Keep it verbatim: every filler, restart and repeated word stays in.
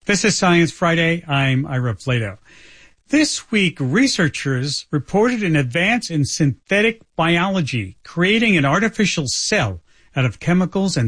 This is Science Friday. I'm Ira Flato. This week, researchers reported an advance in synthetic biology, creating an artificial cell out of chemicals and